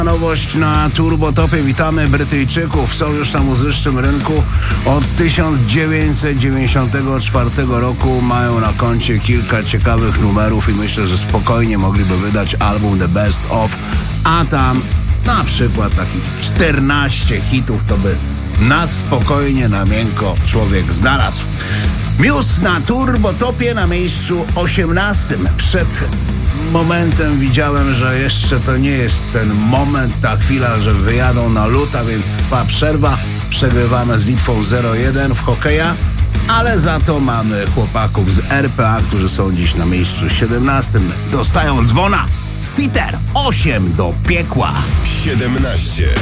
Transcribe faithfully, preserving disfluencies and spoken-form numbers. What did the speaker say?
Nowość na Turbotopie. Witamy Brytyjczyków. Są już na muzycznym rynku od tysiąc dziewięćset dziewięćdziesiątego czwartego roku. Mają na koncie kilka ciekawych numerów i myślę, że spokojnie mogliby wydać album The Best Of, a tam na przykład takich czternaście hitów to by na spokojnie, na miękko człowiek znalazł. Muse na Turbotopie na miejscu osiemnastym. Przed momentem widziałem, że jeszcze to nie jest ten moment, ta chwila, że wyjadą na lód, a więc trwa przerwa. Przegrywamy z Litwą zero jeden w hokeja, ale za to mamy chłopaków z R P A, którzy są dziś na miejscu siedemnastym. Dostają dzwona. Sitter osiem do piekła. siedemnaście.